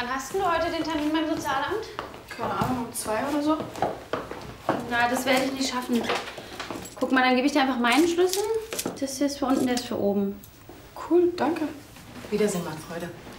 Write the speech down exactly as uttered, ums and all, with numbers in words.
Wann hast du heute den Termin beim Sozialamt? Keine Ahnung, um zwei oder so? Na, das werde ich nicht schaffen. Guck mal, dann gebe ich dir einfach meinen Schlüssel. Das hier ist für unten, der ist für oben. Cool, danke. Wiedersehen, Manfreude.